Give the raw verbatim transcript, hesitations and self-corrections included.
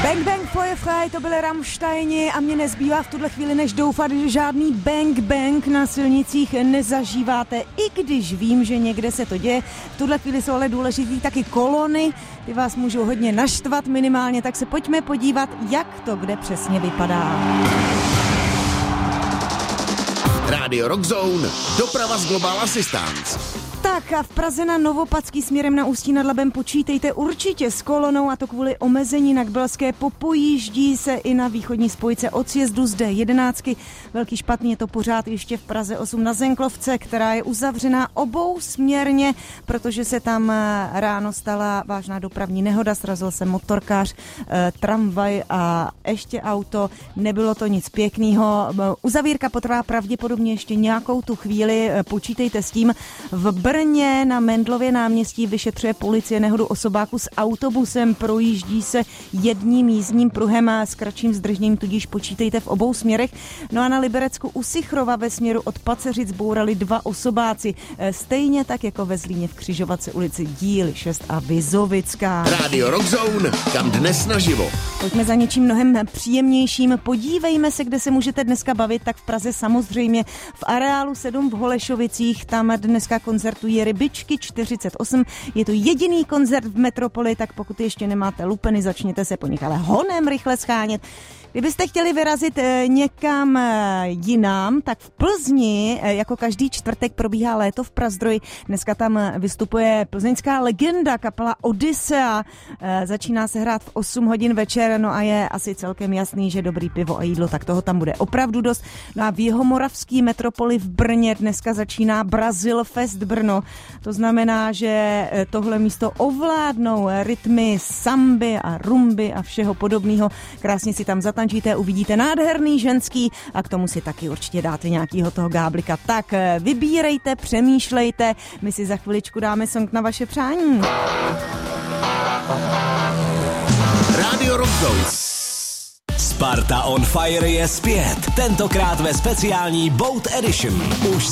Bang Bang Feuerfrei, to byly Rammsteini a mě nezbývá v tuhle chvíli než doufat, že žádný bang bang na silnicích nezažíváte, i když vím, že někde se to děje. V tuhle chvíli jsou ale důležitý taky kolony, ty vás můžou hodně naštvat minimálně, tak se pojďme podívat, jak to kde přesně vypadá. Rádio Rock Zone, doprava z Global Assistance. Tak a v Praze na Novopadský směrem na Ústí nad Labem počítejte určitě s kolonou, a to kvůli omezení na Kbelské. Popojíždí se i na východní spojce od sjezdu z D jedenáct. Velký špatný je to pořád ještě v Praze osm na Zenklovce, která je uzavřená obou směrně, protože se tam ráno stala vážná dopravní nehoda, srazil se motorkář, eh, tramvaj a ještě auto. Nebylo to nic pěkného. Uzavírka potrvá pravděpodobně ještě nějakou tu chvíli. Počítejte s tím. V Brně na Mendlově náměstí vyšetřuje policie nehodu osobáku s autobusem, projíždí se jedním jízdním pruhem a s kratším zdržněním, tudíž počítejte v obou směrech. No a na Liberecku u Sichrova ve směru od Paceřic bourali dva osobáci, stejně tak jako ve Zlíně v křižovatce ulici Díly šest a Vizovická. Rádio Rock Zone, kam dnes naživo. Pojďme za něčím mnohem příjemnějším. Podívejme se, kde se můžete dneska bavit, tak v Praze samozřejmě v areálu sedm v Holešovicích, tam dneska koncertují Rybičky čtyřicet osm. Je to jediný koncert v metropoli, tak pokud ještě nemáte lupeny, začněte se po nich ale honem rychle schánět. Kdybyste chtěli vyrazit někam jinam, tak v Plzni jako každý čtvrtek probíhá léto v Prazdroji. Dneska tam vystupuje plzeňská legenda kapela Odyssea. Začíná se hrát v osm hodin večer, no a je asi celkem jasný, že dobrý pivo a jídlo, tak toho tam bude opravdu dost. No a v jihomoravský metropoli v Brně dneska začíná Brazil Fest Brno. To znamená, že tohle místo ovládnou rytmy samby a rumby a všeho podobného. Krásně si tam zatančíte, uvidíte nádherný ženský a k tomu si taky určitě dáte nějakýho toho gáblika. Tak vybírejte, přemýšlejte, my si za chviličku dáme song na vaše přání. Rádio Rock Zone. Sparta on Fire je zpět, tentokrát ve speciální Boat Edition. Už